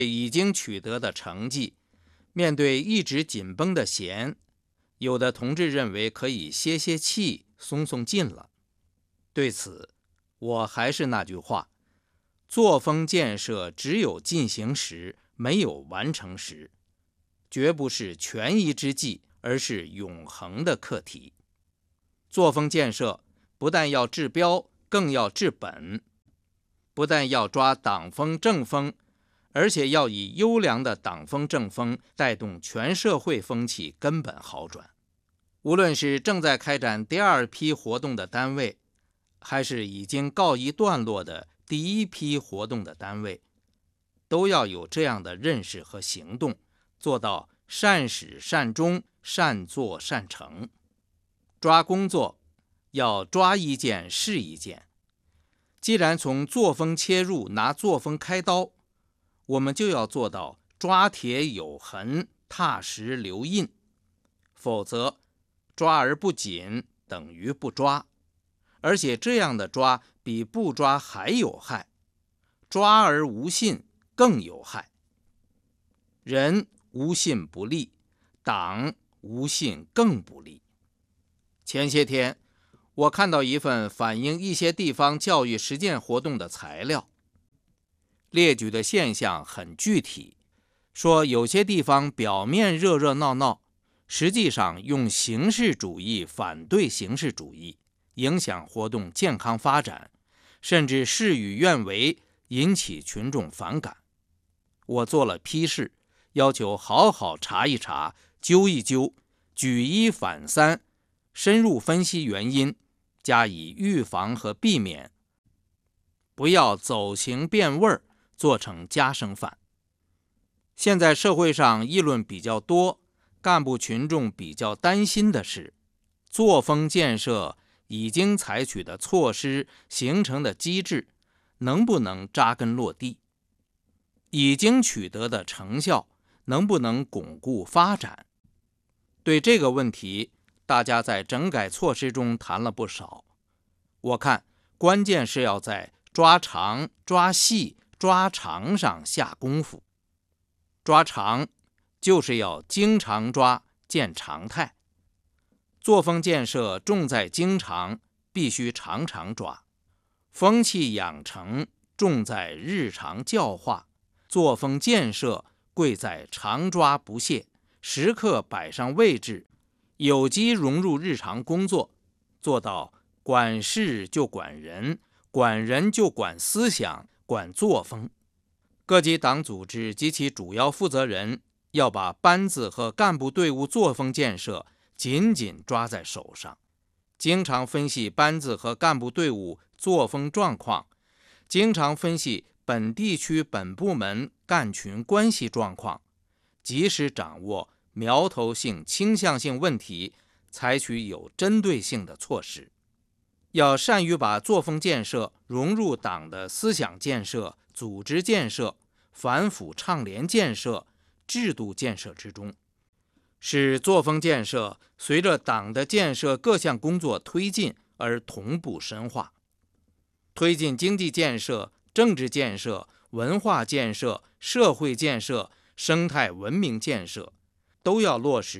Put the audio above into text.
已经取得的成绩，面对一直紧绷的弦，有的同志认为可以歇歇气，松松劲了。对此，我还是那句话，作风建设只有进行时，没有完成时，绝不是权宜之计，而是永恒的课题。作风建设不但要治标，更要治本，不但要抓党风政风，而且要以优良的党风政风带动全社会风气根本好转。无论是正在开展第二批活动的单位，还是已经告一段落的第一批活动的单位，都要有这样的认识和行动，做到善始善终，善作善成。抓工作要抓一件是一件，既然从作风切入，拿作风开刀，我们就要做到抓铁有痕，踏实留印，否则抓而不紧等于不抓，而且这样的抓比不抓还有害，抓而无信更有害。人无信不立，党无信更不立。前些天，我看到一份反映一些地方教育实践活动的材料，列举的现象很具体，说有些地方表面热热闹闹，实际上用形式主义反对形式主义，影响活动健康发展，甚至事与愿违，引起群众反感。我做了批示，要求好好查一查，究一究，举一反三，深入分析原因，加以预防和避免，不要走形变味儿，做成家生饭。现在社会上议论比较多，干部群众比较担心的是，作风建设已经采取的措施形成的机制能不能扎根落地，已经取得的成效能不能巩固发展。对这个问题，大家在整改措施中谈了不少。我看关键是要在抓长、抓细、抓长上下功夫。抓长就是要经常抓，见常态。作风建设重在经常，必须常常抓。风气养成重在日常教化，作风建设贵在常抓不懈，时刻摆上位置，有机融入日常工作，做到管事就管人，管人就管思想，管作风。各级党组织及其主要负责人要把班子和干部队伍作风建设紧紧抓在手上，经常分析班子和干部队伍作风状况，经常分析本地区本部门干群关系状况，及时掌握苗头性、倾向性问题，采取有针对性的措施。要善于把作风建设融入党的思想建设、组织建设、反腐倡廉建设、制度建设之中，使作风建设随着党的建设各项工作推进而同步深化。推进经济建设、政治建设、文化建设、社会建设、生态文明建设，都要落实